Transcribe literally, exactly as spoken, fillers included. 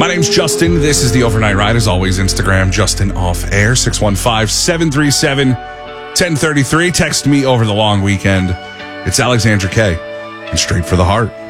My name's Justin. This is the Overnight Ride. As always, Instagram, Justin Off Air, six one five, seven three seven, one zero three three. Text me over the long weekend. It's Alexandra K. and Straight for the Heart.